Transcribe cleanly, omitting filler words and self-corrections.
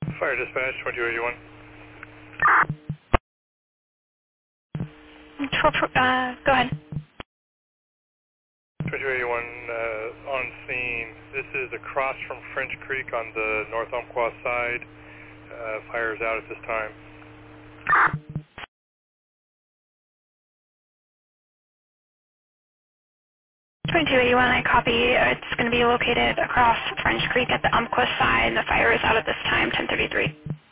Fire dispatch, 2281. 12, go ahead. 2281 on scene. This is across from French Creek on the North Umpqua side. Fire is out at this time. 2281, I copy. It's going to be located across French Creek at the Umpqua side, and the fire is out at this time, 1033.